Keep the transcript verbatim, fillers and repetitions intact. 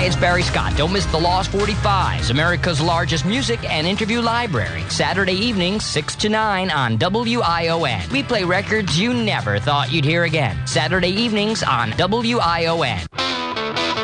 it's Barry Scott. Don't miss the Lost forty-fives, America's largest music and interview library. Saturday evenings, six to nine on W I O N. We play records you never thought you'd hear again. Saturday evenings on W I O N.